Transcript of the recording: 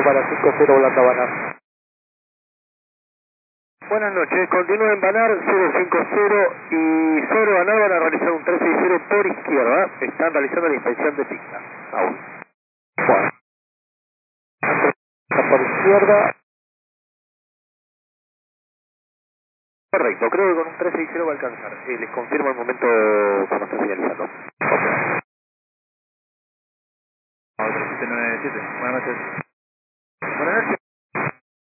para 50 Holanda Banar. Buenas noches, continúa en Banar 050 y sobre Banar van a realizar un 360 por izquierda. Están realizando la inspección de pista. Aún. Bueno. Por izquierda. Correcto, creo que con un 360 va a alcanzar. Les confirmo el momento cuando está señalizando. Okay. 3797, buenas noches. Buenas noches.